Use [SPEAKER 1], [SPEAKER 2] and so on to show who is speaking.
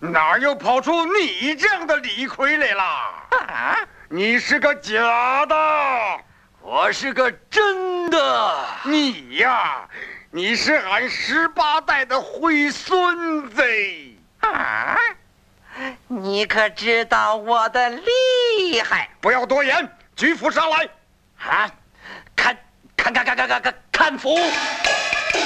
[SPEAKER 1] 哪有跑出你这样的李逵来啦？
[SPEAKER 2] 啊，
[SPEAKER 1] 你是个假的，
[SPEAKER 2] 我是个真的。
[SPEAKER 1] 你呀，你是俺18代的龟孙子。
[SPEAKER 2] 啊，你可知道我的厉害？
[SPEAKER 1] 不要多言，举斧上来。
[SPEAKER 2] 啊，看斧！